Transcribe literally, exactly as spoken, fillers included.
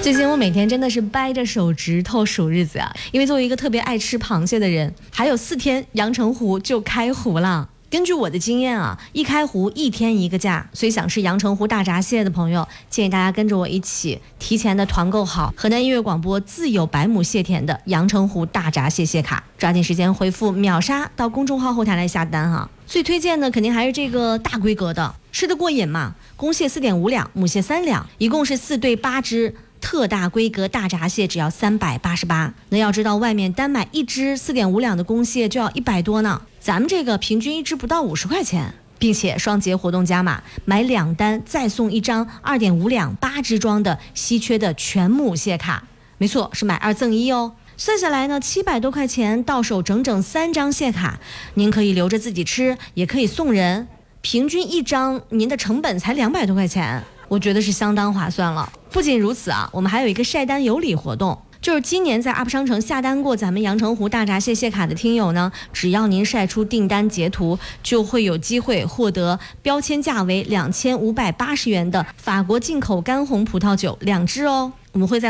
最近我每天真的是掰着手指头数日子啊，因为作为一个特别爱吃螃蟹的人，还有四天阳澄湖就开湖了。根据我的经验啊，一开湖一天一个价，所以想吃阳澄湖大闸蟹的朋友，建议大家跟着我一起提前的团购好河南音乐广播自有百亩蟹田的阳澄湖大闸蟹蟹卡，抓紧时间回复秒杀到公众号后台来下单哈。最推荐的肯定还是这个大规格的，吃得过瘾嘛。公蟹 四点五两，母蟹三两，一共是四对八只。特大规格大闸蟹只要三百八十八，那要知道外面单买一只 四点五两的公蟹就要一百多呢，咱们这个平均一只不到五十块钱，并且双节活动加码，买两单再送一张 二点五两八只装的稀缺的全母蟹卡，没错，是买二赠一哦。算下来呢，七百多块钱到手整整三张蟹卡，您可以留着自己吃，也可以送人，平均一张您的成本才两百多块钱，我觉得是相当划算了。不仅如此啊，我们还有一个晒单有礼活动，就是今年在 U P 商城下单过咱们阳澄湖大闸蟹蟹卡的听友呢，只要您晒出订单截图，就会有机会获得标签价为两千五百八十元的法国进口干红葡萄酒两支哦。我们会在